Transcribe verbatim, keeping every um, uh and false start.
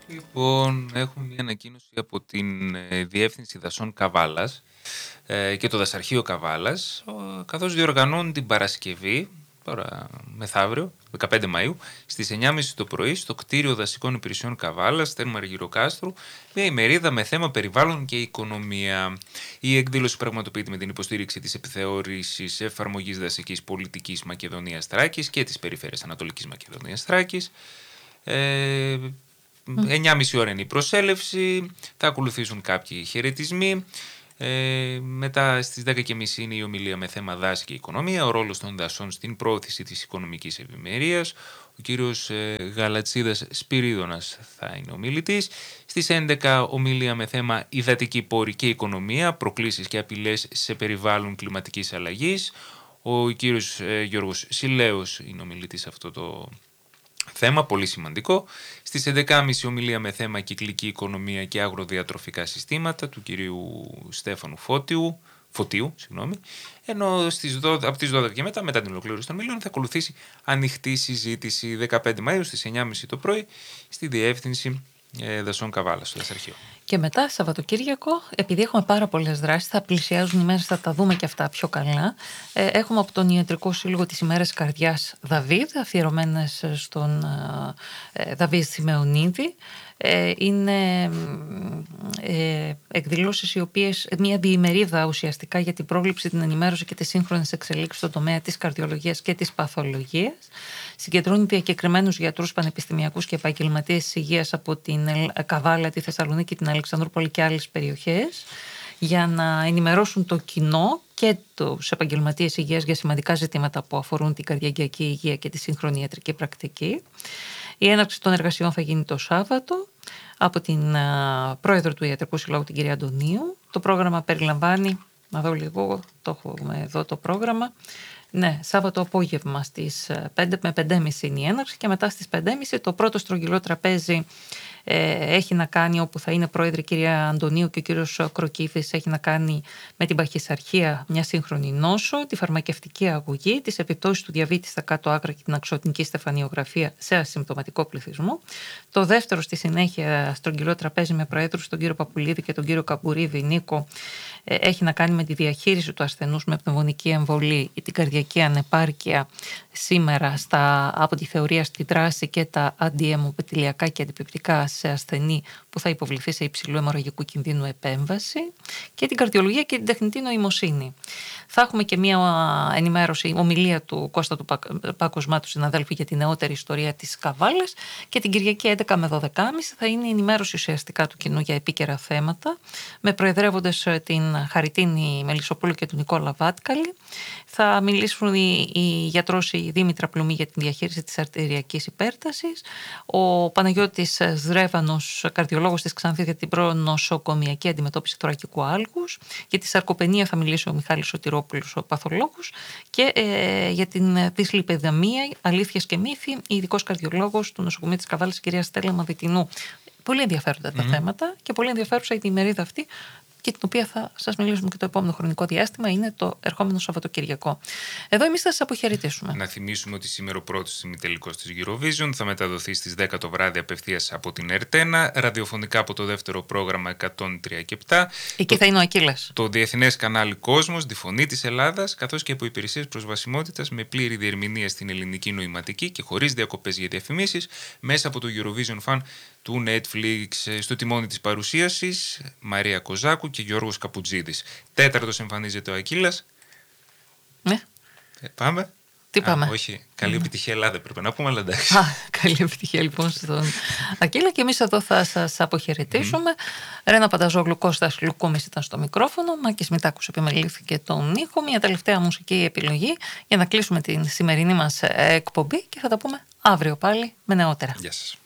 Λοιπόν, έχουμε μια ανακοίνωση από την ε, Διεύθυνση Δασών Καβάλας ε, και το Δασαρχείο Καβάλας, ο- καθώς διοργανώνουν την Παρασκευή, τώρα μεθαύριο, δεκαπέντε Μαΐου, στις εννιά και μισή το πρωί, στο κτίριο Δασικών Υπηρεσιών Καβάλας, Τέρμα Αργυροκάστρου, μια ημερίδα με θέμα περιβάλλον και οικονομία. Η εκδήλωση πραγματοποιείται με την υποστήριξη της επιθεώρησης εφαρμογής δασικής πολιτικής Μακεδονίας Θράκης και της Περιφέρειας Ανατολικής Μακεδονίας Θράκης. Ε, εννιά και μισή ώρα είναι η προσέλευση, θα ακολουθήσουν κάποιοι χαιρετισμοί. Ε, μετά στις δέκα και μισή είναι η ομιλία με θέμα δάση και οικονομία, ο ρόλος των δασών στην πρόθεση της οικονομικής ευημερίας. Ο κύριος ε, Γαλατσίδας Σπυρίδωνας θα είναι ο μιλητής. Στις έντεκα ομιλία με θέμα υδατική πόρη και οικονομία, προκλήσεις και απειλές σε περιβάλλον κλιματικής αλλαγής. Ο κύριος ε, Γιώργος Σιλέος είναι ο μιλητής σε αυτό το θέμα, πολύ σημαντικό. Στις έντεκα και μισή ομιλία με θέμα κυκλική οικονομία και αγροδιατροφικά συστήματα του κυρίου Στέφανου Φώτιου, Φωτίου, συγγνώμη, ενώ στις δώδεκα, από τις δώδεκα και μετά, μετά την ολοκλήρωση των μιλίων, θα ακολουθήσει ανοιχτή συζήτηση δεκαπέντε Μαΐου στις εννιά και μισή το πρωί στη Διεύθυνση ε, Δασών Καβάλας, στο Δασαρχείο. Και μετά, Σαββατοκύριακο, επειδή έχουμε πάρα πολλές δράσεις, θα πλησιάζουν οι μέρες, θα τα δούμε και αυτά πιο καλά. Ε, έχουμε από τον Ιατρικό Σύλλογο τις ημέρες καρδιάς Δαβίδ, αφιερωμένες στον ε, Δαβίδ Σιμεωνίδη. Ε, είναι ε, εκδηλώσεις οι οποίες, μια διημερίδα ουσιαστικά για την πρόβλεψη, την ενημέρωση και τις σύγχρονες εξελίξεις στον τομέα της καρδιολογίας και της παθολογίας. Συγκεντρώνει διακεκριμένους γιατρούς, πανεπιστημιακούς και επαγγελματίες της υγείας από την Καβάλα, τη Θεσσαλονίκη, την Αλεξανδρούπολη και άλλες περιοχές, για να ενημερώσουν το κοινό και τους επαγγελματίες υγείας για σημαντικά ζητήματα που αφορούν την καρδιακή υγεία και τη σύγχρονη ιατρική πρακτική. Η έναρξη των εργασιών θα γίνει το Σάββατο από την α, πρόεδρο του Ιατρικού Συλλόγου, την κυρία Αντωνίου. Το πρόγραμμα περιλαμβάνει, να δω λίγο, το έχουμε εδώ το πρόγραμμα. Ναι, Σάββατο απόγευμα στις πέντε με πέντε και μισή είναι η έναρξη και μετά στις πέντε και μισή το πρώτο στρογγυλό τραπέζι ε, έχει να κάνει, όπου θα είναι πρόεδρη η κυρία Αντωνίου και ο κύριος Κροκήφης, έχει να κάνει με την παχυσαρχία, μια σύγχρονη νόσο, τη φαρμακευτική αγωγή, τις επιπτώσεις του διαβήτη στα κάτω άκρα και την αξιωτική στεφανιογραφία σε ασυμπτωματικό πληθυσμό. Το δεύτερο στη συνέχεια στρογγυλό τραπέζι με προέδρους τον κύριο Παπουλίδη και τον κύριο Καμπουρίδη Νίκο ε, έχει να κάνει με τη διαχείριση του ασθενούς με πνευμονική εμβολή ή την καρδιακή ανεπάρκεια σήμερα στα, από τη θεωρία στη δράση και τα αντιαιμοπετηλιακά και αντιπεπτικά σε ασθενή που θα υποβληθεί σε υψηλού αιμορραγικού κινδύνου επέμβαση, και την καρδιολογία και την τεχνητή νοημοσύνη. Θα έχουμε και μια ενημέρωση, ομιλία του Κώστα του Πάκοσμά, του συναδέλφου, για τη νεότερη ιστορία της Καβάλας, και την Κυριακή έντεκα με δώδεκα και μισή θα είναι η ενημέρωση ουσιαστικά του κοινού για επίκαιρα θέματα, με προεδρεύοντες την Χαριτίνη Μελισσοπούλου και τον Νικόλα Βάτκαλη. Θα μιλήσουν η, η γιατρός η Δήμητρα Πλουμή για την διαχείριση της αρτηριακής υπέρτασης, ο Παναγιώτης Σδρέβανος, καρδιολόγος της Ξάνθης, για την προνοσοκομιακή αντιμετώπιση θωρακικού άλγους, για τη σαρκοπενία θα μιλήσει ο Μιχάλης Σωτηρόπουλος, ο παθολόγος, και ε, για την δυσλιπιδεμία, αλήθειες και μύθοι, η ειδικός καρδιολόγος του νοσοκομείου της Καβάλας, η κυρία Στέλλα Μαδιτινού. Πολύ ενδιαφέροντα mm-hmm. τα θέματα και πολύ ενδιαφέρουσα η ημερίδα αυτή, και την οποία θα σας μιλήσουμε και το επόμενο χρονικό διάστημα, είναι το ερχόμενο Σαββατοκυριακό. Εδώ εμείς θα σας αποχαιρετήσουμε. Να θυμίσουμε ότι σήμερα ο πρώτος ημιτελικός της Eurovision θα μεταδοθεί στις δέκα το βράδυ απευθείας από την Ερτένα, ραδιοφωνικά από το δεύτερο πρόγραμμα εκατόν τρία και επτά. Εκεί το, θα είναι ο Ακύλας. Το διεθνές κανάλι Κόσμος, τη Φωνή της Ελλάδας, καθώς και από υπηρεσίες προσβασιμότητας με πλήρη διερμηνία στην ελληνική νοηματική και χωρίς διακοπές για διαφημίσεις, μέσα από το Eurovision Fan του Netflix. Στο τιμόνι της παρουσίασης Μαρία Κοζάκου και Γιώργος Καπουτζίδης. Τέταρτος εμφανίζεται ο Ακύλας. Ναι. Ε, πάμε. Τι πάμε. Α, όχι. Καλή επιτυχία Ελλάδα πρέπει να πούμε, αλλά εντάξει. Α, καλή επιτυχία λοιπόν στον Ακύλα, και εμείς εδώ θα σας αποχαιρετήσουμε. Mm. Ρένα Πανταζόγλου, Κώστας Λουκούμης ήταν στο μικρόφωνο, Μάκης Μητάκος επιμελήθηκε τον ήχο. Μια τελευταία μουσική επιλογή για να κλείσουμε την σημερινή μας εκπομπή και θα τα πούμε αύριο πάλι με νεότερα. Γεια σας.